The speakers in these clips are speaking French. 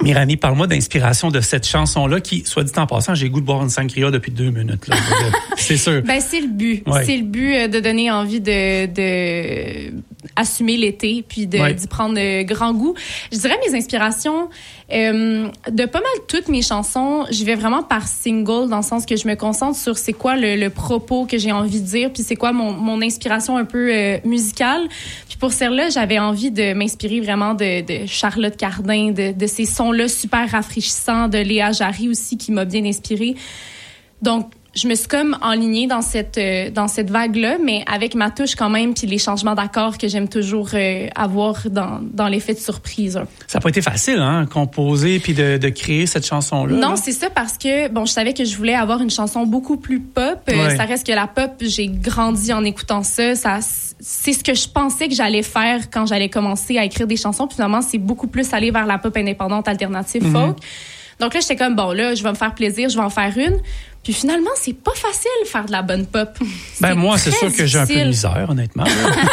Myrani, parle-moi d'inspiration de cette chanson-là qui, soit dit en passant, j'ai le goût de boire une sangria depuis 2 minutes. Là. C'est sûr. Ben, c'est le but. Ouais. C'est le but de donner envie de assumer l'été puis d'y prendre grand goût. Je dirais mes inspirations, de pas mal toutes mes chansons, j'y vais vraiment par single dans le sens que je me concentre sur c'est quoi le propos que j'ai envie de dire puis c'est quoi mon inspiration un peu musicale. Puis pour celle-là, j'avais envie de m'inspirer vraiment de Charlotte Cardin, de ces sons-là super rafraîchissants, de Léa Jarry aussi qui m'a bien inspirée. Donc, je me suis comme enlignée dans cette vague-là, mais avec ma touche quand même, puis les changements d'accords que j'aime toujours avoir dans l'effet de surprise. Ça n'a pas été facile, hein, composer puis de créer cette chanson-là? Non, là. C'est ça parce que, bon, je savais que je voulais avoir une chanson beaucoup plus pop. Ça reste que la pop, j'ai grandi en écoutant ça. C'est ce que je pensais que j'allais faire quand j'allais commencer à écrire des chansons. Puis finalement, c'est beaucoup plus aller vers la pop indépendante, alternative, folk. Donc là, j'étais comme, bon, là, je vais me faire plaisir, je vais en faire une. Puis finalement, c'est pas facile de faire de la bonne pop. Moi, c'est sûr que j'ai un peu de misère, honnêtement.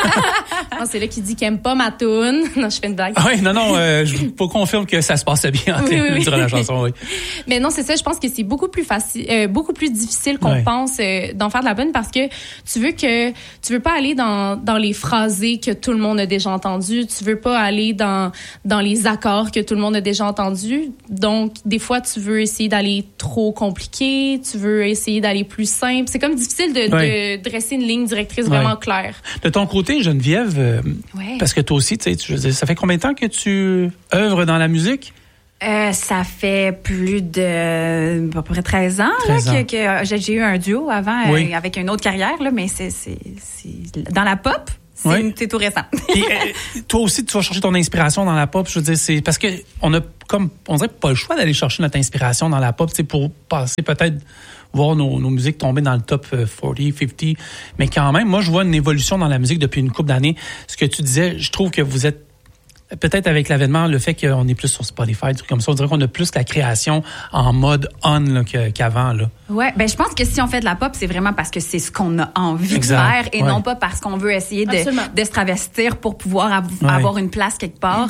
C'est là qu'il dit qu'il aime pas ma toune. Non, je fais une blague. Oui, non, je vous confirme que ça se passait bien durant la chanson, oui. Mais non, c'est ça, je pense que c'est beaucoup plus facile, beaucoup plus difficile qu'on pense d'en faire de la bonne parce que tu veux pas aller dans les phrasés que tout le monde a déjà entendus. Tu veux pas aller dans les accords que tout le monde a déjà entendus. Donc, des fois, tu veux essayer d'aller trop compliqué. Tu veux essayer d'aller plus simple. C'est comme difficile de dresser une ligne directrice vraiment claire. De ton côté, Geneviève, parce que toi aussi, tu sais, ça fait combien de temps que tu œuvres dans la musique? Ça fait plus de à peu près 13 ans, que j'ai eu un duo avant avec une autre carrière, là, mais c'est dans la pop. C'est tout récent. Et, toi aussi, tu vas chercher ton inspiration dans la pop. Je veux dire, c'est parce que on dirait pas le choix d'aller chercher notre inspiration dans la pop, pour passer peut-être voir nos musiques tomber dans le top 40, 50. Mais quand même, moi, je vois une évolution dans la musique depuis une couple d'années. Ce que tu disais, je trouve que vous êtes peut-être avec l'avènement, le fait qu'on est plus sur Spotify, des trucs comme ça, on dirait qu'on a plus la création en mode on là, qu'avant. Là. Ouais, ben je pense que si on fait de la pop, c'est vraiment parce que c'est ce qu'on a envie de faire et non pas parce qu'on veut essayer de se travestir pour pouvoir avoir une place quelque part.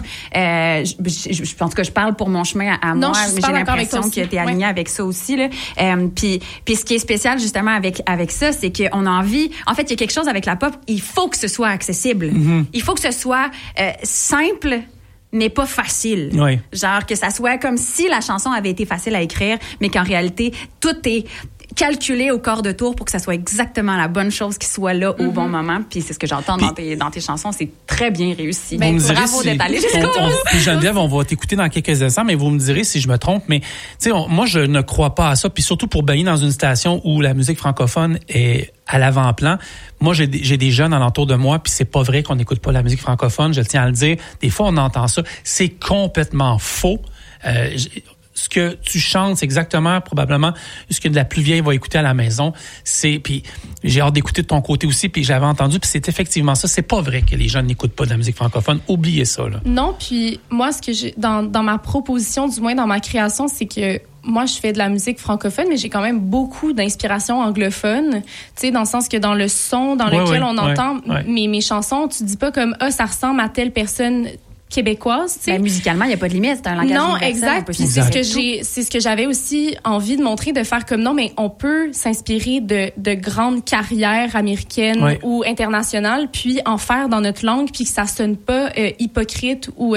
Je pense que je parle pour mon chemin à moi, mais j'ai l'impression que tu es alignée avec ça aussi. Là. Puis ce qui est spécial justement avec ça, c'est qu'on a envie... En fait, il y a quelque chose avec la pop, il faut que ce soit accessible. Mm-hmm. Il faut que ce soit simple, mais pas facile. Oui. Genre que ça soit comme si la chanson avait été facile à écrire, mais qu'en réalité, tout est calculé au quart de tour pour que ça soit exactement la bonne chose qui soit là au bon moment. Puis c'est ce que j'entends dans tes chansons. C'est très bien réussi. Vous me direz bravo d'être allé jusqu'au bout. Geneviève, on va t'écouter dans quelques instants, mais vous me direz si je me trompe. Mais tu sais, moi, je ne crois pas à ça. Puis surtout pour baigner dans une station où la musique francophone est à l'avant-plan. Moi, j'ai des jeunes alentour de moi, puis c'est pas vrai qu'on n'écoute pas la musique francophone. Je tiens à le dire. Des fois, on entend ça. C'est complètement faux. Ce que tu chantes, c'est exactement, probablement, ce que la plus vieille va écouter à la maison. Puis j'ai hâte d'écouter de ton côté aussi, puis j'avais entendu, puis c'est effectivement ça. C'est pas vrai que les jeunes n'écoutent pas de la musique francophone. Oubliez ça, là. Non, puis moi, ce que j'ai, dans ma proposition, du moins dans ma création, c'est que moi, je fais de la musique francophone, mais j'ai quand même beaucoup d'inspiration anglophone. Tu sais, dans le sens que dans le son dans lequel on entend mes chansons, tu dis pas comme, ça ressemble à telle personne québécoise, tu sais. Ben, musicalement, il n'y a pas de limite, c'est un langage universel. Exact. Puis c'est ce que j'avais aussi envie de montrer, de faire comme non, mais on peut s'inspirer de grandes carrières américaines ou internationales, puis en faire dans notre langue, puis que ça sonne pas hypocrite ou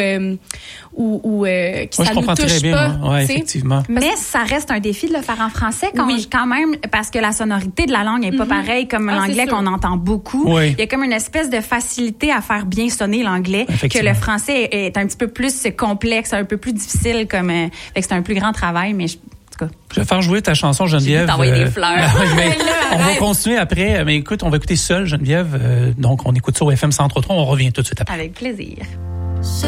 que ça nous touche pas. Ouais, effectivement. Mais ça reste un défi de le faire en français quand même, parce que la sonorité de la langue est pas pareille comme l'anglais qu'on entend beaucoup. Oui. Il y a comme une espèce de facilité à faire bien sonner l'anglais que le français est un petit peu plus complexe, un peu plus difficile, fait que c'est un plus grand travail, mais je vais faire jouer ta chanson, Geneviève. J'ai envoyé des fleurs. On va continuer après, mais écoute, on va écouter seul, Geneviève. Donc, on écoute ça au FM 103.3, on revient tout de suite après. Avec plaisir.